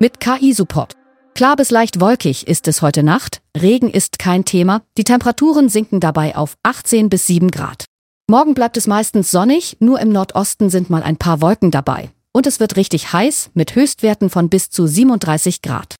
Mit KI-Support. Klar bis leicht wolkig ist es heute Nacht, Regen ist kein Thema, die Temperaturen sinken dabei auf 18 bis 7 Grad. Morgen bleibt es meistens sonnig, nur im Nordosten sind mal ein paar Wolken dabei. Und es wird richtig heiß mit Höchstwerten von bis zu 37 Grad.